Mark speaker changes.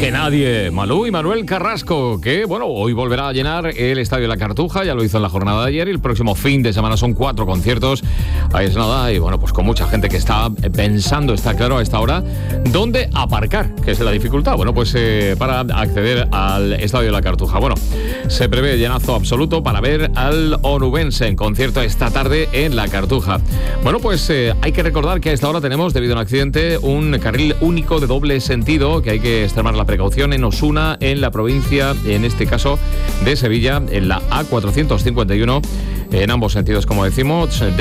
Speaker 1: que nadie. Malú y Manuel Carrasco, que bueno, hoy volverá a llenar el Estadio de la Cartuja, ya lo hizo en la jornada de ayer, y el próximo fin de semana son 4 conciertos. Ahí es nada, y bueno, pues con mucha gente que está pensando, está claro a esta hora, dónde aparcar, que es la dificultad. Bueno, pues para acceder al Estadio de la Cartuja. Bueno, se prevé llenazo absoluto para ver al onubense en concierto esta tarde en la Cartuja. Bueno, pues hay que recordar que a esta hora tenemos, debido a un accidente, un carril único de doble sentido, que hay que extremar la precaución en Osuna, en la provincia, en este caso de Sevilla, en la A451, en ambos sentidos, como decimos,